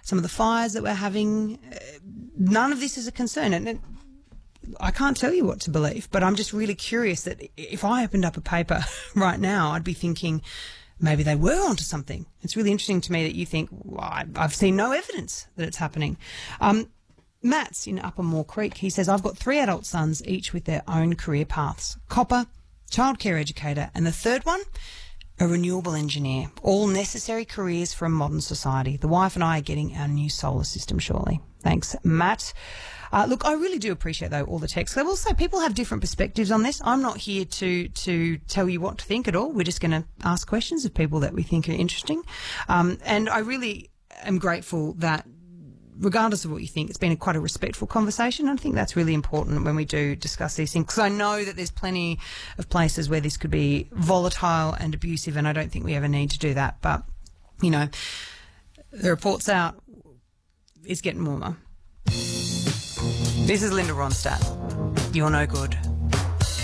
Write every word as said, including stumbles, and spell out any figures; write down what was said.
some of the fires that we're having. Uh, none of this is a concern. And it, I can't tell you what to believe, but I'm just really curious that if I opened up a paper right now, I'd be thinking maybe they were onto something. It's really interesting to me that you think, well, I've seen no evidence that it's happening. Um, Matt's in Upper Moore Creek. He says, I've got three adult sons, each with their own career paths. Copper, childcare educator, and the third one, a renewable engineer. All necessary careers for a modern society. The wife and I are getting our new solar system shortly. Thanks, Matt. Uh, look, I really do appreciate, though, all the texts. I will say people have different perspectives on this. I'm not here to to tell you what to think at all. We're just going to ask questions of people that we think are interesting. Um, and I really am grateful that, regardless of what you think, it's been a quite a respectful conversation. I think that's really important when we do discuss these things, because I know that there's plenty of places where this could be volatile and abusive, and I don't think we ever need to do that. But, you know, the report's out. It's getting warmer. This is Linda Ronstadt. You're no good.